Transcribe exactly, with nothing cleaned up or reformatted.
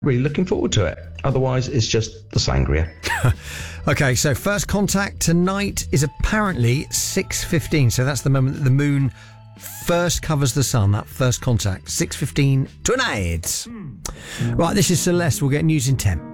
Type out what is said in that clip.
Really looking forward to it. Otherwise, it's just the sangria. Okay, so first contact tonight is apparently six fifteen. So that's the moment that the moon first covers the sun. That first contact, six fifteen tonight. Mm. Right, this is Celeste. We'll get news in ten.